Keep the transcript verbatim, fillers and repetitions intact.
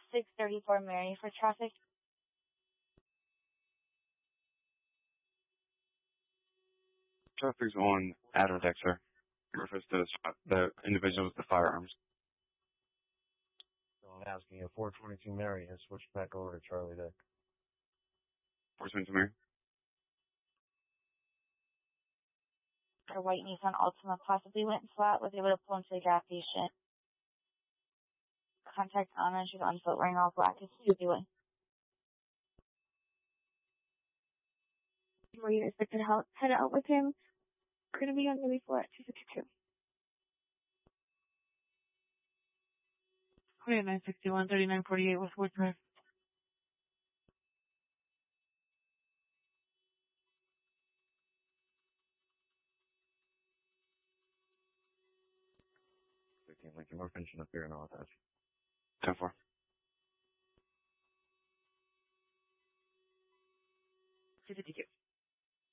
six thirty-four Mary for traffic. Traffic's on Adderdeck, sir. Refers to the, shot, the individual with the firearms. So I'm asking you, four twenty-two Mary has switched back over to Charlie Dick. four twenty-two Mary. A white Nissan Altima possibly went flat, was able to pull into the gas station. Contact Anna, she's on foot wearing all black. Is she doing? Were you expected to help head out with him? We're going to be on Lily four at two fifty-two. Okay, nine sixty-one, thirty-nine forty-eight Westwood Drive. fifteen Lincoln, we're finishing up here and all that. ten four. two fifty-two.